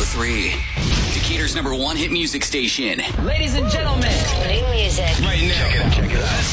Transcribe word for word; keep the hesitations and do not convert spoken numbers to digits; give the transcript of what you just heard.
three. Decatur's number one hit music station. Ladies and gentlemen. New music. Right now. Check it out. Check it out.